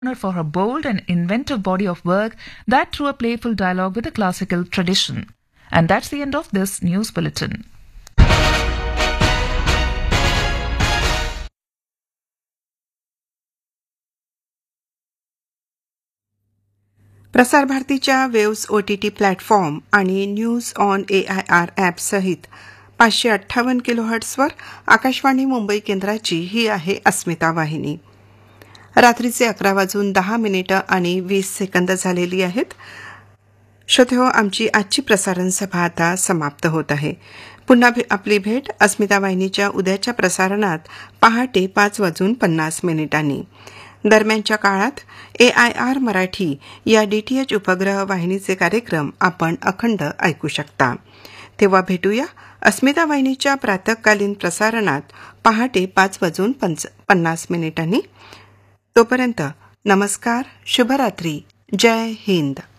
for her bold and inventive body of work that through a playful dialogue with a classical tradition. And that's the end of this news bulletin. प्रसार भारतीच्या waves OTT platform आणि news on AIR app सहित 558 किलोहर्ट्झवर आकाशवाणी मुंबई केंद्राची ही आहे अस्मिता वाहिनी. रात्रीचे 11:10 आणि 20 second झालेली आहेत. श्रोतेहो, आमची आजची प्रसारण सभा आता समाप्त होत आहे. पुन्हा आपली भेट अस्मिता वाहिनीच्या उद्याच्या प्रसारणात पहाटे 5:50 दरम्यानच्या काळात AIR मराठी या DTH उपग्रह वाहिनीचे कार्यक्रम आपण अखंड ऐकू शकता. तेव्हा भेटूया अस्मिता वाहिनीच्या प्रातःकालीन प्रसारणात पहाटे 5:50 तोपर्यंत नमस्कार, शुभरात्री, जय हिंद.